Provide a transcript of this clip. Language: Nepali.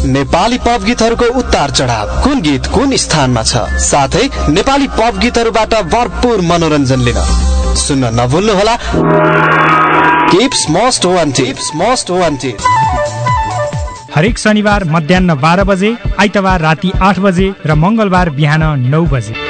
नेपाली पप गीतहरूको उतार चढाव, कुन गीत कुन स्थानमा छ, साथै नेपाली पप गीतहरूबाट भरपूर मनोरञ्जन लिन सुन्न नभुल्नुहोला किप्स मोस्ट वान्टेड। हरेक शनिबार मध्याह्न 12 बजे, आइतबार राति 8 बजे र मंगलबार बिहान 9 बजे।